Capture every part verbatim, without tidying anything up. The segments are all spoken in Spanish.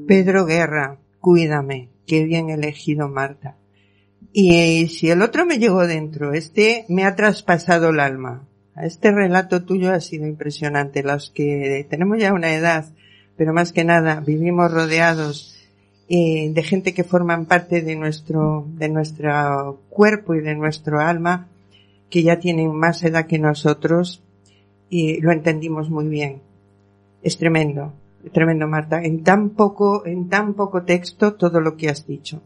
Pedro Guerra, cuídame, qué bien elegido, Marta. Y si el otro me llegó dentro, este me ha traspasado el alma. Este relato tuyo ha sido impresionante. Los que tenemos ya una edad, pero más que nada vivimos rodeados eh, de gente que forman parte de nuestro, de nuestro cuerpo y de nuestro alma, que ya tienen más edad que nosotros, y lo entendimos muy bien. Es tremendo, tremendo, Marta. En tan poco, en tan poco texto todo lo que has dicho.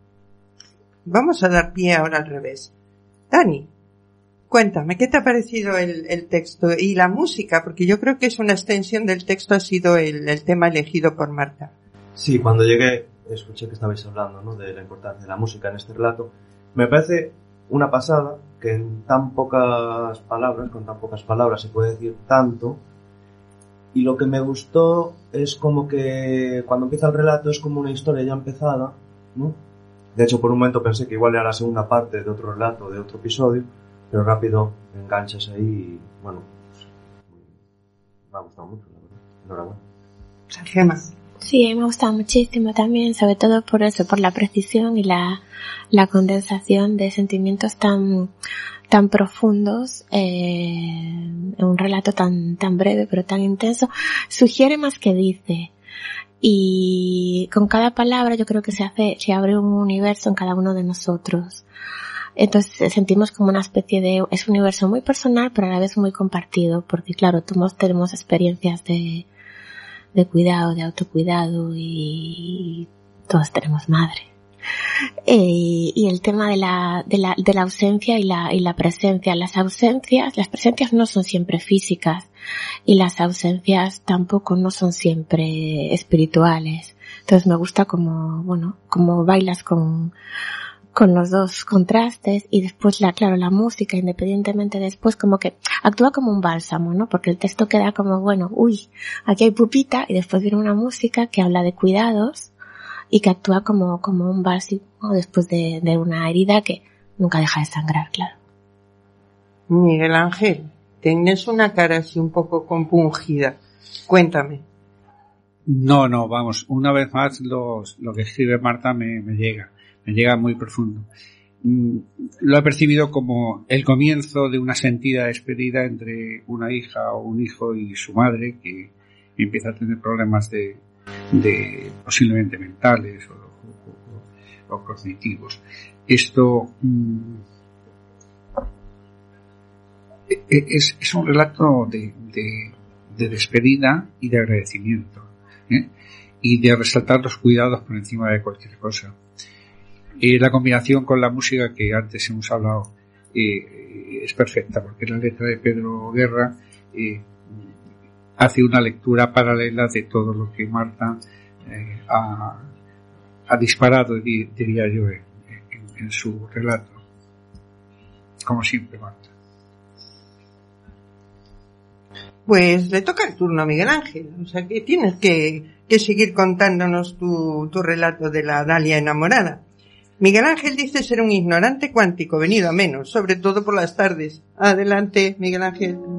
Vamos a dar pie ahora al revés. Dani, cuéntame, ¿qué te ha parecido el, el texto y la música? Porque yo creo que es una extensión del texto, ha sido el, el tema elegido por Marta. Sí, cuando llegué, escuché que estabais hablando, ¿no?, de la importancia de la música en este relato. Me parece una pasada que en tan pocas palabras, con tan pocas palabras se puede decir tanto. Y lo que me gustó es como que cuando empieza el relato es como una historia ya empezada, ¿no? De hecho, por un momento pensé que igual era la segunda parte de otro relato, de otro episodio, pero rápido enganchas ahí y, bueno, pues, me ha gustado mucho, la verdad. Enhorabuena. Gema. Sí, me ha gustado muchísimo también, sobre todo por eso, por la precisión y la, la condensación de sentimientos tan, tan profundos, eh, en un relato tan, tan breve pero tan intenso. Sugiere más que dice. Y con cada palabra yo creo que se hace, se abre un universo en cada uno de nosotros. Entonces sentimos como una especie de, es un universo muy personal pero a la vez muy compartido, porque claro, todos tenemos experiencias de, de cuidado, de autocuidado, y todos tenemos madre. Eh, y el tema de la, de la, de la ausencia y la, y la presencia. Las ausencias, las presencias no son siempre físicas, y las ausencias tampoco no son siempre espirituales. Entonces me gusta como, bueno, como bailas con, con los dos contrastes, y después la, claro, la música, independientemente después, como que actúa como un bálsamo, ¿no? Porque el texto queda como, bueno, uy, aquí hay pupita, y después viene una música que habla de cuidados y que actúa como, como un bálsamo después de, de una herida que nunca deja de sangrar, claro. Miguel Ángel, tienes una cara así un poco compungida. Cuéntame. No, no, vamos, una vez más los, lo que escribe Marta me, me llega, me llega muy profundo. Mm, lo he percibido como el comienzo de una sentida despedida entre una hija o un hijo y su madre, que empieza a tener problemas de, de posiblemente mentales o, o, o cognitivos. Esto mm, es, es un relato de, de, de despedida y de agradecimiento, ¿eh? Y de resaltar los cuidados por encima de cualquier cosa. Eh, la combinación con la música que antes hemos hablado eh, es perfecta, porque la letra de Pedro Guerra eh, hace una lectura paralela de todo lo que Marta eh, ha, ha disparado, diría yo, en, en, en su relato. Como siempre, Marta. Pues le toca el turno a Miguel Ángel, o sea que tienes que, que seguir contándonos tu, tu relato de la Dalia enamorada. Miguel Ángel dice ser un ignorante cuántico, venido a menos, sobre todo por las tardes. Adelante, Miguel Ángel.